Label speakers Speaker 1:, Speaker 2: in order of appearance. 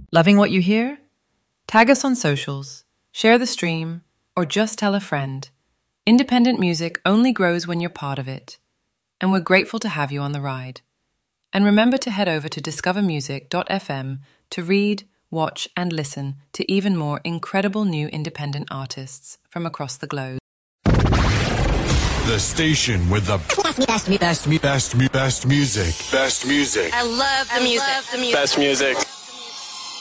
Speaker 1: Loving what you hear? Tag us on socials, share the stream, or just tell a friend. Independent music only grows when you're part of it. And we're grateful to have you on the ride. And remember to head over to discovermusic.fm to read, watch, and listen to even more incredible new independent artists from across the globe.
Speaker 2: The station with the best music. Best music.
Speaker 3: I love the music.
Speaker 4: Best music.